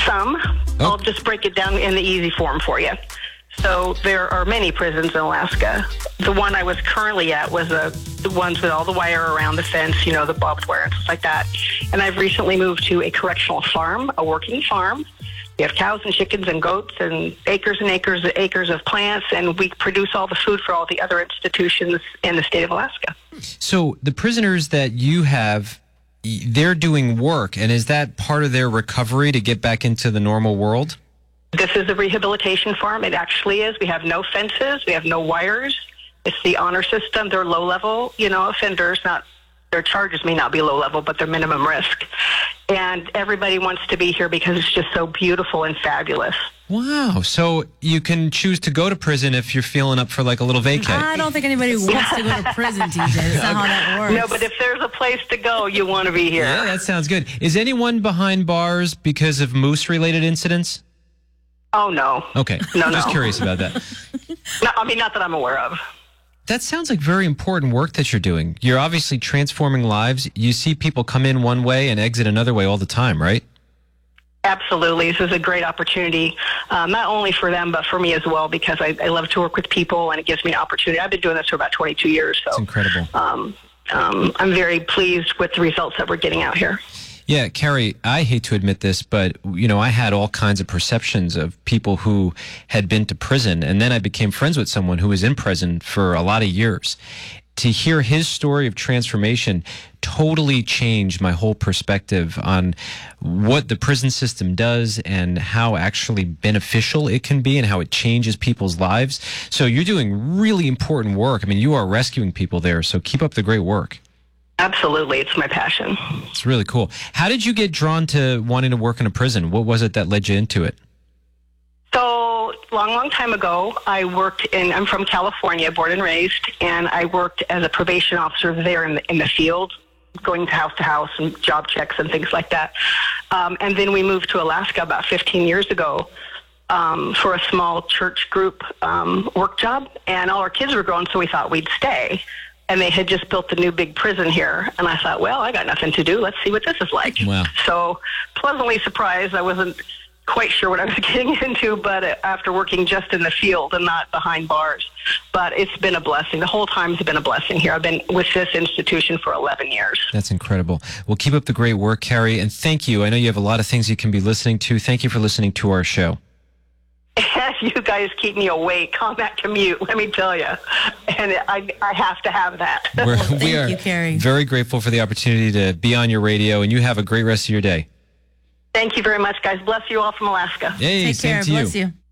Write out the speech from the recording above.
Some. I'll just break it down in the easy form for you. So there are many prisons in Alaska. The one I was currently at was the ones with all the wire around the fence, you know, the barbed wire and stuff like that. And I've recently moved to a correctional farm, a working farm. We have cows and chickens and goats and acres of plants, and we produce all the food for all the other institutions in the state of Alaska. So the prisoners that you have, they're doing work, and is that part of their recovery to get back into the normal world? This is a rehabilitation farm. It actually is. We have no fences. We have no wires. It's the honor system. They're low-level, offenders. Their charges may not be low-level, but they're minimum risk. And everybody wants to be here because it's just so beautiful and fabulous. Wow. So you can choose to go to prison if you're feeling up for like a little vacay. I don't think anybody wants to go to prison, TJ. That's not how that works. No, but if there's a place to go, you want to be here. Yeah, that sounds good. Is anyone behind bars because of moose-related incidents? Oh, no. Okay. No. Just curious about that. No, not that I'm aware of. That sounds like very important work that you're doing. You're obviously transforming lives. You see people come in one way and exit another way all the time, right? Absolutely. This is a great opportunity, not only for them, but for me as well, because I love to work with people, and it gives me an opportunity. I've been doing this for about 22 years. So it's incredible. I'm very pleased with the results that we're getting out here. Yeah, Carrie, I hate to admit this, but, I had all kinds of perceptions of people who had been to prison, and then I became friends with someone who was in prison for a lot of years. To hear his story of transformation totally changed my whole perspective on what the prison system does and how actually beneficial it can be and how it changes people's lives. So you're doing really important work. I mean, you are rescuing people there, so keep up the great work. Absolutely. It's my passion. It's really cool. How did you get drawn to wanting to work in a prison? What was it that led you into it? So, long time ago, I'm from California, born and raised, and I worked as a probation officer there in the field, going to house and job checks and things like that. And then we moved to Alaska about 15 years ago for a small church group work job, and all our kids were grown, so we thought we'd stay. And they had just built the new big prison here. And I thought, well, I got nothing to do. Let's see what this is like. Wow. So pleasantly surprised. I wasn't quite sure what I was getting into, but after working just in the field and not behind bars. But it's been a blessing. The whole time has been a blessing here. I've been with this institution for 11 years. That's incredible. Well, keep up the great work, Carrie. And thank you. I know you have a lot of things you can be listening to. Thank you for listening to our show. You guys keep me awake on that commute, let me tell you. And I have to have that. Thank you, Carrie. Very grateful for the opportunity to be on your radio, and you have a great rest of your day. Thank you very much, guys. Bless you all from Alaska. Hey, Take same care. to you. Bless you.